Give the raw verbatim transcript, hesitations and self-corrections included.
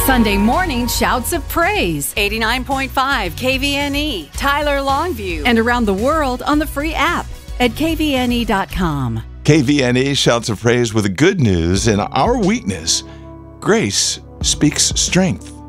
Sunday morning shouts of praise. eighty-nine point five K V N E, Tyler Longview, and around the world on the free app at K V N E dot com. K V N E shouts of praise with the good news in our weakness. Grace speaks strength.